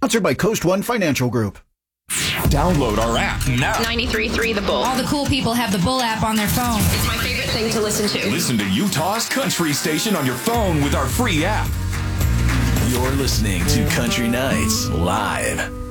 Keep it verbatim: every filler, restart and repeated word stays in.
Sponsored by Coast One Financial Group. Download our app now. ninety-three point three The Bull. All the cool people have the Bull app on their phone. It's my favorite thing to listen to. Listen to Utah's country station on your phone with our free app. You're listening to Country Nights Live.